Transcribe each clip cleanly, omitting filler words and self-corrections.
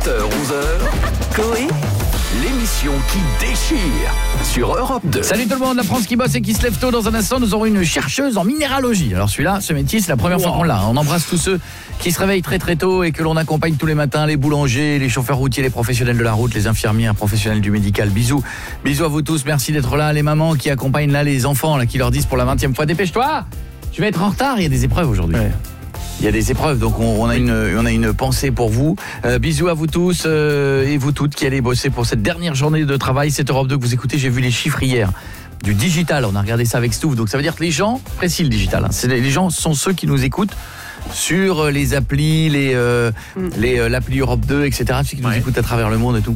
7h-11h, Coé, l'émission qui déchire sur Europe 2. Salut tout le monde, la France qui bosse et qui se lève tôt. Dans un instant, nous aurons une chercheuse en minéralogie. Alors celui-là, ce métier, c'est la première fois qu'on l'a. On embrasse tous ceux qui se réveillent très très tôt et que l'on accompagne tous les matins, les boulangers, les chauffeurs routiers, les professionnels de la route, les infirmières, professionnels du médical. Bisous à vous tous, merci d'être là. Les mamans qui accompagnent là les enfants, là, qui leur disent pour la 20e fois, dépêche-toi, tu vas être en retard, il y a des épreuves aujourd'hui. Ouais. Il y a des épreuves, donc on a une pensée pour vous. Bisous à vous tous et vous toutes qui allez bosser pour cette dernière journée de travail. C'est Europe 2 que vous écoutez. J'ai vu les chiffres hier du digital. On a regardé ça avec Stouff. Donc ça veut dire que les gens, précis le digital, hein, les gens sont ceux qui nous écoutent sur les applis, l'appli Europe 2, etc. Ceux qui nous écoutent à travers le monde et tout.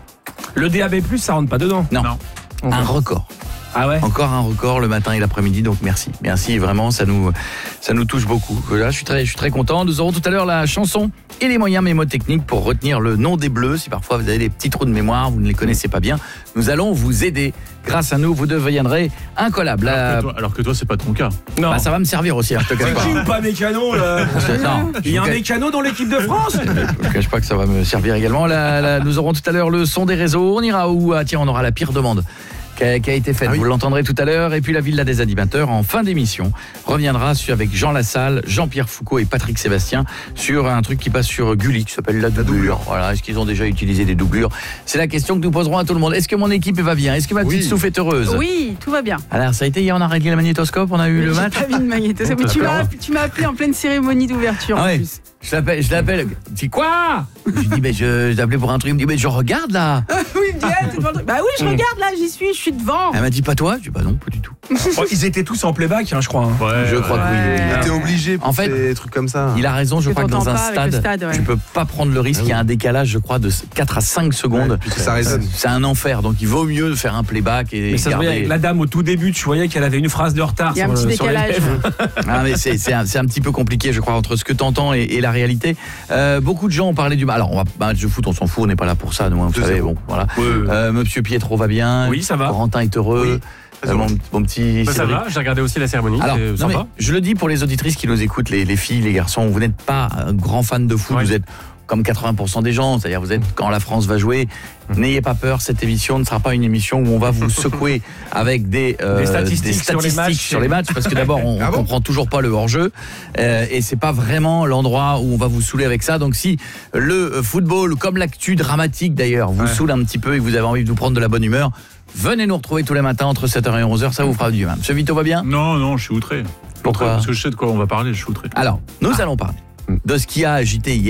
Le DAB+, ça rentre pas dedans. Non. Un record. Ah ouais. Encore un record le matin et l'après-midi, donc merci vraiment, ça nous touche beaucoup. Là, je suis très content. Nous aurons tout à l'heure la chanson et les moyens mémotechniques pour retenir le nom des Bleus. Si parfois vous avez des petits trous de mémoire, vous ne les connaissez pas bien, nous allons vous aider. Grâce à nous, vous deviendrez incollables. Alors que toi, c'est pas ton cas. Non. Bah, ça va me servir aussi, hein, je te cache pas. C'est qui ou pas mécano là? Non, il y a un mécano dans l'équipe de France. Je ne cache pas que ça va me servir également. Nous aurons tout à l'heure le son des réseaux. On ira où? Tiens, on aura la pire demande qui a été faite, vous l'entendrez tout à l'heure. Et puis la Villa des animateurs, en fin d'émission, reviendra avec Jean Lassalle, Jean-Pierre Foucault et Patrick Sébastien sur un truc qui passe sur Gulli, qui s'appelle la doublure. Voilà, est-ce qu'ils ont déjà utilisé des doublures? C'est la question que nous poserons à tout le monde. Est-ce que mon équipe va bien? Est-ce que ma petite Stouff est heureuse? Oui, tout va bien. Alors ça a été hier, on a réglé le magnétoscope, on a eu le match. J'ai pas vu le magnétoscope, mais tu m'as appelé en pleine cérémonie d'ouverture en plus. Je l'appelle. C'est quoi? Je dis mais je t'appelais pour un truc. Il me dit mais je regarde là. Oui, il me dit t'es devant le truc. Bah oui, je regarde là, j'y suis, je suis devant. Elle m'a dit pas toi? Je dis bah non, pas du tout. Ils étaient tous en playback, hein, je crois. Hein. Ouais, je crois que oui. Il était obligé pour en fait, des trucs comme ça. Il a raison, je crois que dans un stade, tu peux pas prendre le risque. Il y a un décalage, je crois, de 4 à 5 secondes. Ça résonne. C'est un enfer, donc il vaut mieux faire un playback et mais ça garder... avec la dame au tout début, tu voyais qu'elle avait une phrase de retard. Il y a un petit décalage. Ah, mais c'est un petit peu compliqué, je crois, entre ce que t'entends et la réalité. Beaucoup de gens ont parlé du... Alors, match de foot, on s'en fout, on n'est pas là pour ça, nous, vous savez, bon, voilà. Monsieur Pietro va bien. Oui, ça va. Corentin est heureux. Mon petit ça va, j'ai regardé aussi la cérémonie. Alors, je le dis pour les auditrices qui nous écoutent, les filles, les garçons, vous n'êtes pas grands fans de foot, vous êtes comme 80% des gens, c'est-à-dire vous êtes quand la France va jouer, n'ayez pas peur, cette émission ne sera pas une émission où on va vous secouer avec des statistiques sur les matchs, parce que d'abord on comprend toujours pas le hors-jeu et c'est pas vraiment l'endroit où on va vous saouler avec ça. Donc si le football, comme l'actu dramatique d'ailleurs, vous saoule un petit peu et que vous avez envie de vous prendre de la bonne humeur, venez nous retrouver tous les matins entre 7h et 11h, ça vous fera du bien. Monsieur Vito va bien? Non, je suis outré. Pourquoi? Parce que je sais de quoi on va parler, je suis outré. Alors, nous allons parler de ce qui a agité hier.